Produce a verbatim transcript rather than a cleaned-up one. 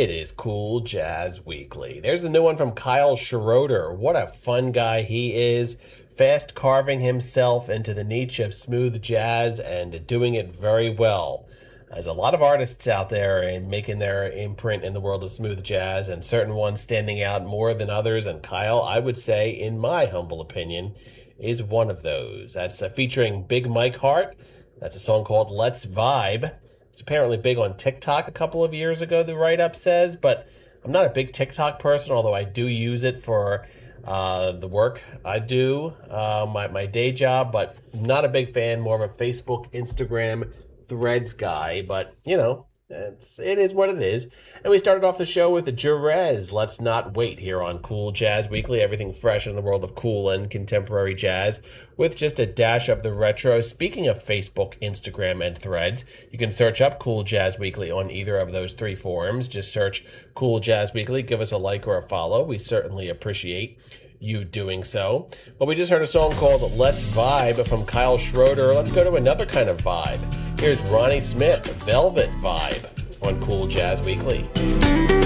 It is Cool Jazz Weekly. There's the new one from Kyle Schroeder. What a fun guy he is. Fast carving himself into the niche of smooth jazz and doing it very well. There's a lot of artists out there and making their imprint in the world of smooth jazz, and certain ones standing out more than others. And Kyle, I would say, in my humble opinion, is one of those. That's uh, featuring Big Mike Hart. That's a song called Let's Vibe. It's apparently big on TikTok a couple of years ago, the write-up says, but I'm not a big TikTok person, although I do use it for uh, the work I do, uh, my, my day job, but not a big fan, more of a Facebook, Instagram, Threads guy, but, you know, it's, it is what it is. And we started off the show with the Jerez, Let's Not Wait, here on Cool Jazz Weekly, everything fresh in the world of cool and contemporary jazz, with just a dash of the retro. Speaking of Facebook, Instagram, and Threads, you can search up Cool Jazz Weekly on either of those three forums. Just search Cool Jazz Weekly, give us a like or a follow. We certainly appreciate you doing so. But we just heard a song called Let's Vibe from Kyle Schroeder. Let's go to another kind of vibe. Here's Ronnie Smith, Velvet Vibe, on Cool Jazz Weekly.